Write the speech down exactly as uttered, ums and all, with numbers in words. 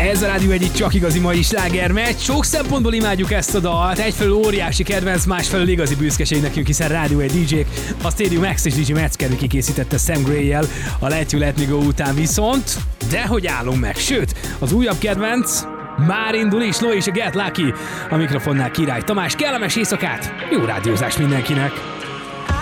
Ez a Rádió egy csak igazi mai slágermeccs. Sok szempontból imádjuk ezt a dalt. Egyfelől óriási kedvenc, másfelől igazi büszkeség nekünk, hiszen Rádió egy dé dzsék, a Stadium X és dé dzsé Metzger kikészítette Sam Gray-jel a Let You Let Me Go után viszont, de hogy állunk meg, sőt, az újabb kedvenc már indul is, Lo és a Get Lucky. A mikrofonnál Király Tamás, kellemes éjszakát, jó rádiózást mindenkinek!